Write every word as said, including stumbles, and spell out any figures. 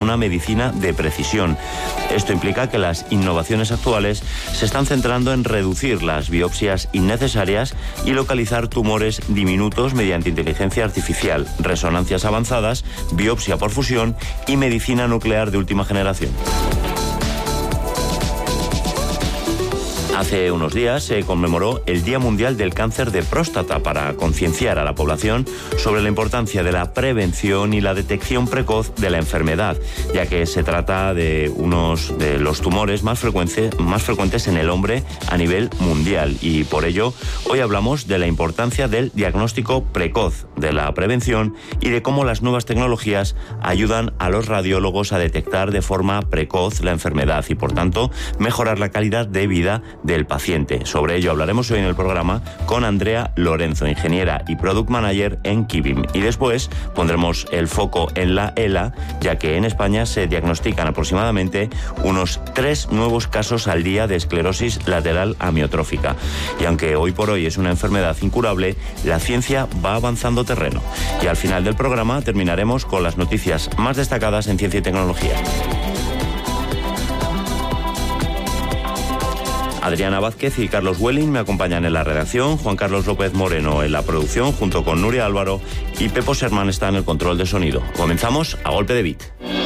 una medicina de precisión. Esto implica que las innovaciones actuales se están centrando en reducir las biopsias innecesarias y localizar tumores diminutos mediante inteligencia artificial, resonancias avanzadas, biopsia por fusión y medicina nuclear de última generación. Hace unos días se conmemoró el Día Mundial del Cáncer de Próstata para concienciar a la población sobre la importancia de la prevención y la detección precoz de la enfermedad, ya que se trata de unos de los tumores más frecuentes, más frecuentes en el hombre a nivel mundial. Y por ello, hoy hablamos de la importancia del diagnóstico precoz, de la prevención y de cómo las nuevas tecnologías ayudan a los radiólogos a detectar de forma precoz la enfermedad y, por tanto, mejorar la calidad de vida del paciente. Sobre ello hablaremos hoy en el programa con Andrea Lorenzo, ingeniera y product manager en Kibim. Y después pondremos el foco en la ELA, ya que en España se diagnostican aproximadamente unos tres nuevos casos al día de esclerosis lateral amiotrófica. Y aunque hoy por hoy es una enfermedad incurable, la ciencia va avanzando terreno. Y al final del programa terminaremos con las noticias más destacadas en ciencia y tecnología. Adriana Vázquez y Carlos Welling me acompañan en la redacción, Juan Carlos López Moreno en la producción, junto con Nuria Álvaro, y Pepo Sermán está en el control de sonido. Comenzamos a golpe de beat.